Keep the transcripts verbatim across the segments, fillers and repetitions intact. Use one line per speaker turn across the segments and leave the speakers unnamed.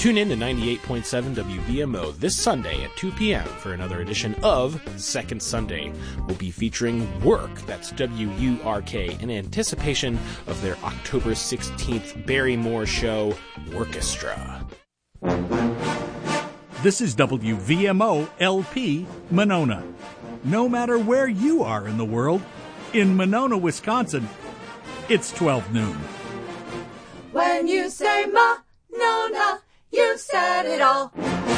Tune in to ninety-eight point seven W V M O this Sunday at two p.m. for another edition of Second Sunday. We'll be featuring Work, that's W U R K, in anticipation of their October sixteenth Barrymore show, Workestra.
This is W V M O L P Monona. No matter where you are in the world, in Monona, Wisconsin, it's twelve noon.
When you say Monona, you said it all.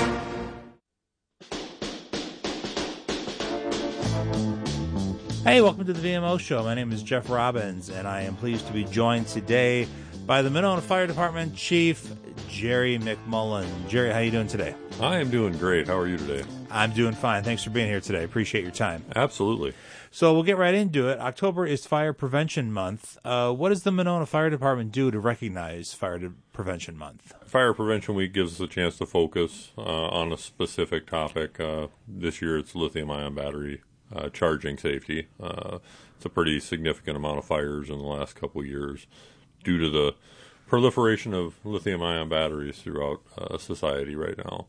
Hey, welcome to the V M O Show. My name is Jeff Robbins, and I am pleased to be joined today by the Monona Fire Department Chief, Jerry McMullen. Jerry, how are you doing today?
I am doing great. How are you today?
I'm doing fine. Thanks for being here today. Appreciate your time.
Absolutely.
So we'll get right into it. October is Fire Prevention Month. Uh, what does the Monona Fire Department do to recognize Fire De- Prevention Month?
Fire Prevention Week gives us a chance to focus uh, on a specific topic. Uh, this year it's lithium-ion battery uh, charging safety. Uh, it's a pretty significant amount of fires in the last couple of years due to the proliferation of lithium-ion batteries throughout uh, society right now.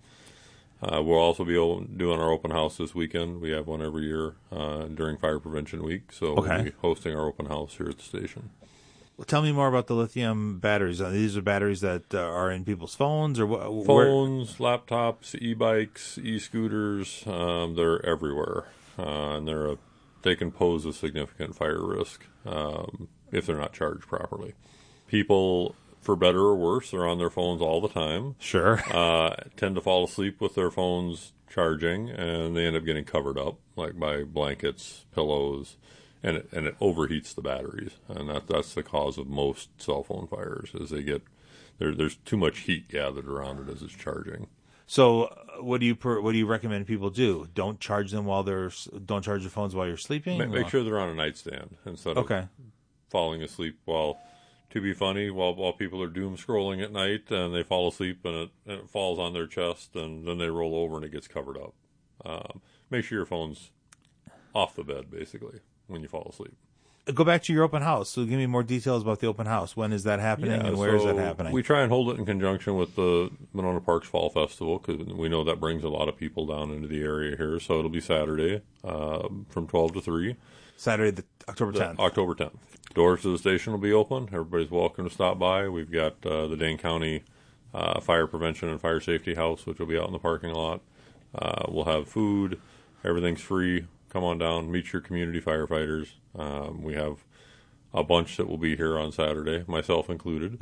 Uh, we'll also be doing our open house this weekend. We have one every year uh, during Fire Prevention Week, so
Okay.
we'll be hosting our open house here at the station.
Well, tell me more about the lithium batteries. Uh, these are batteries that uh, are in people's phones, or wh-
Phones, where? laptops, e-bikes, e-scooters, um, they're everywhere, uh, and they're a, they can pose a significant fire risk um, if they're not charged properly. People, for better or worse, are on their phones all the time.
Sure.
Uh, tend to fall asleep with their phones charging, and they end up getting covered up, like by blankets, pillows, and it, and it overheats the batteries. And that that's the cause of most cell phone fires, is they get there. There's too much heat gathered around it as it's charging.
So, uh, what do you per, what do you recommend people do? Don't charge them while they're don't charge your phones while you're sleeping.
Make, make sure they're on a nightstand instead of
Okay.
falling asleep while. To be funny, while while people are doom scrolling at night and they fall asleep and it, and it falls on their chest and then they roll over and it gets covered up. Um, make sure your phone's off the bed, basically, when you fall asleep.
Go back to your open house. So give me more details about the open house. When is that happening,
Yeah,
and where is
so
that happening?
We try and hold it in conjunction with the Monona Parks Fall Festival because we know that brings a lot of people down into the area here. So it'll be Saturday uh, from twelve to three.
Saturday, the October
The-
tenth.
October tenth. Doors to the station will be open. Everybody's welcome to stop by. We've got uh, the Dane County uh, Fire Prevention and Fire Safety House, which will be out in the parking lot. Uh, we'll have food. Everything's free. Come on down. Meet your community firefighters. Um, we have a bunch that will be here on Saturday, myself included.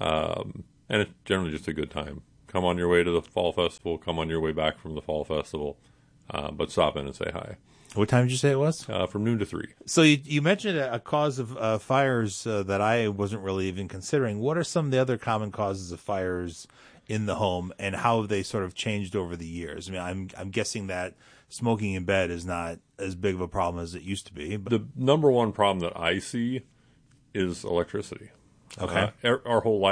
Um, and it's generally just a good time. Come on your way to the Fall Festival. Come on your way back from the Fall Festival. Uh, but stop in and say hi.
What time did you say it was?
Uh, from noon to three.
So you, you mentioned a, a cause of uh, fires uh, that I wasn't really even considering. What are some of the other common causes of fires in the home, and how have they sort of changed over the years? I mean, I'm I'm guessing that smoking in bed is not as big of a problem as it used to be. But
The number one problem that I see is electricity.
Okay.
Uh, our, our whole life.